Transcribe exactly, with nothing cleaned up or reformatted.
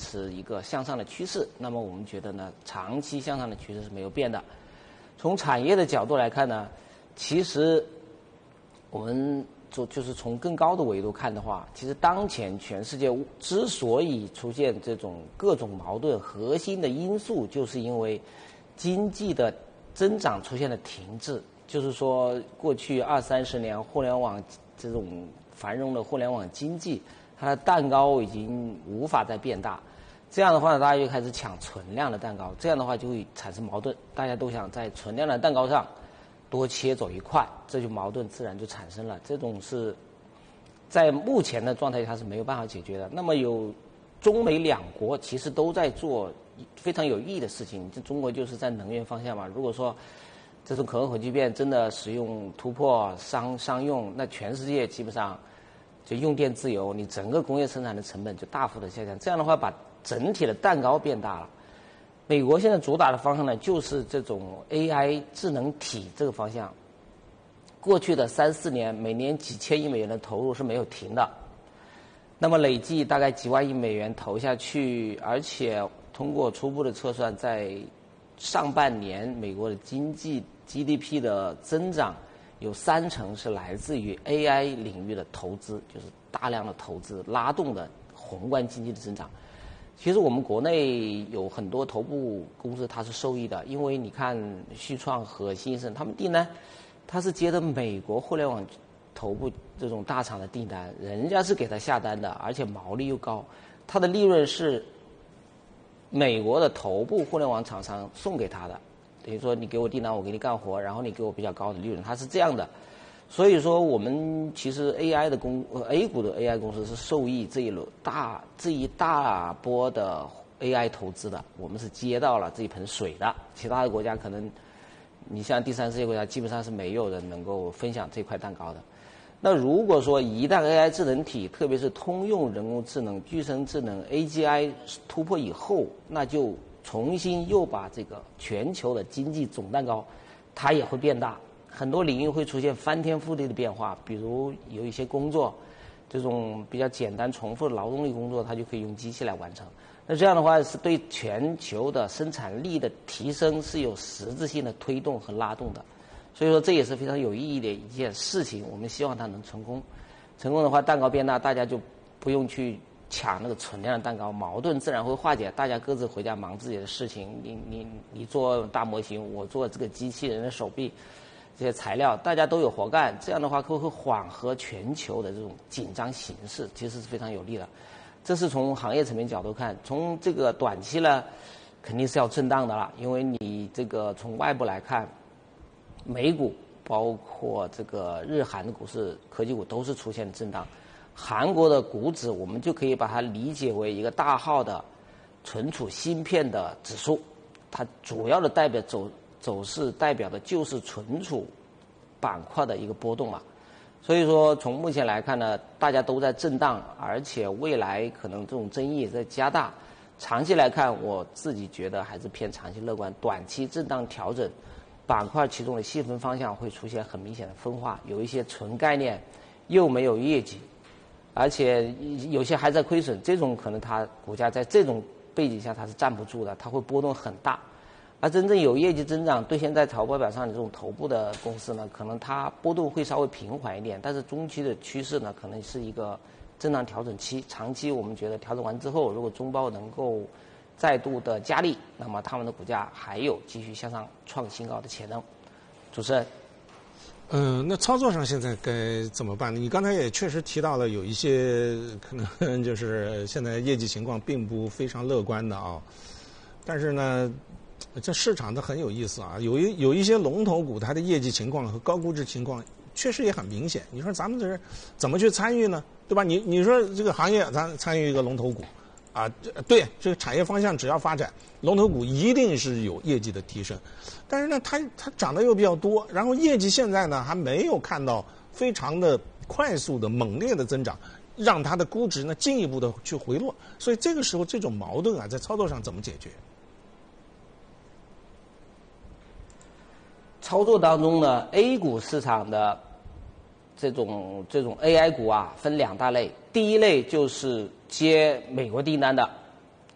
持一个向上的趋势。那么我们觉得呢，长期向上的趋势是没有变的。从产业的角度来看呢，其实我们就就是从更高的维度看的话，其实当前全世界之所以出现这种各种矛盾，核心的因素就是因为经济的增长出现了停滞。就是说，过去二三十年互联网这种繁荣的互联网经济，它的蛋糕已经无法再变大。这样的话呢，大家就开始抢存量的蛋糕，这样的话就会产生矛盾，大家都想在存量的蛋糕上多切走一块，这就矛盾自然就产生了。这种是在目前的状态下是没有办法解决的。那么有中美两国其实都在做非常有意义的事情，这中国就是在能源方向嘛。如果说这种可控火炬变真的使用突破商商用，那全世界基本上就用电自由，你整个工业生产的成本就大幅的下降。这样的话，把整体的蛋糕变大了。美国现在主打的方向呢，就是这种 A I 智能体这个方向。过去的三四年，每年几千亿美元的投入是没有停的。那么累计大概几万亿美元投下去，而且通过初步的测算，在上半年美国的经济 G D P 的增长有三成是来自于 A I 领域的投资，就是大量的投资拉动的宏观经济的增长。其实我们国内有很多头部公司它是受益的，因为你看旭创和新盛，他们订单它是接的美国互联网头部这种大厂的订单，人家是给他下单的，而且毛利又高，它的利润是美国的头部互联网厂商送给他的，等于说你给我订单，我给你干活，然后你给我比较高的利润，它是这样的。所以说，我们其实 A I 的公呃 A 股的 A I 公司是受益这一轮大这一大波的 A I 投资的，我们是接到了这一盆水的。其他的国家可能，你像第三世界国家，基本上是没有人能够分享这块蛋糕的。那如果说一旦 A I 智能体，特别是通用人工智能、具身智能 A G I 突破以后，那就重新又把这个全球的经济总蛋糕，它也会变大。很多领域会出现翻天覆地的变化，比如有一些工作，这种比较简单重复的劳动力工作，它就可以用机器来完成。那这样的话，是对全球的生产力的提升是有实质性的推动和拉动的。所以说，这也是非常有意义的一件事情。我们希望它能成功。成功的话，蛋糕变大，大家就不用去抢那个存量的蛋糕，矛盾自然会化解，大家各自回家忙自己的事情。你你你做大模型，我做这个机器人的手臂。这些材料大家都有活干，这样的话会会缓和全球的这种紧张形势，其实是非常有利的。这是从行业层面角度看，从这个短期呢，肯定是要震荡的了，因为你这个从外部来看，美股包括这个日韩的股市、科技股都是出现震荡。韩国的股指我们就可以把它理解为一个大号的存储芯片的指数，它主要的代表走。走势代表的就是存储板块的一个波动嘛，所以说从目前来看呢，大家都在震荡，而且未来可能这种争议也在加大。长期来看，我自己觉得还是偏长期乐观，短期震荡调整，板块其中的细分方向会出现很明显的分化，有一些纯概念又没有业绩，而且有些还在亏损，这种可能它股价在这种背景下它是站不住的，它会波动很大。而真正有业绩增长兑现在财报表上的这种头部的公司呢，可能它波动会稍微平缓一点，但是中期的趋势呢，可能是一个震荡调整期。长期我们觉得调整完之后，如果中报能够再度的加力，那么他们的股价还有继续向上创新高的潜能。主持人， 嗯、呃，那操作上现在该怎么办呢？你刚才也确实提到了有一些可能就是现在业绩情况并不非常乐观的啊，但是呢。这市场的很有意思啊，有一有一些龙头股，它的业绩情况和高估值情况确实也很明显。你说咱们这是怎么去参与呢？对吧？你你说这个行业咱参与一个龙头股，啊，对这个产业方向只要发展，龙头股一定是有业绩的提升。但是呢，它它涨得又比较多，然后业绩现在呢还没有看到非常的快速的猛烈的增长，让它的估值呢进一步的去回落。所以这个时候这种矛盾啊，在操作上怎么解决？ 操作当中呢 ，A 股市场的这种这种 A I 股啊，分两大类。第一类就是接美国订单的，